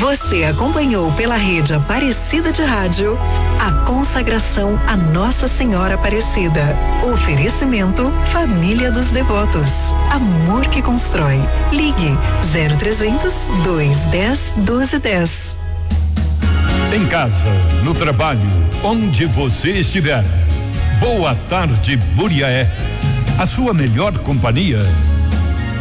Você acompanhou pela rede Aparecida de Rádio a consagração a Nossa Senhora Aparecida. Oferecimento Família dos Devotos. Amor que constrói. Ligue 0300 210 1210. Em casa, no trabalho, onde você estiver. Boa tarde, Buriaé. A sua melhor companhia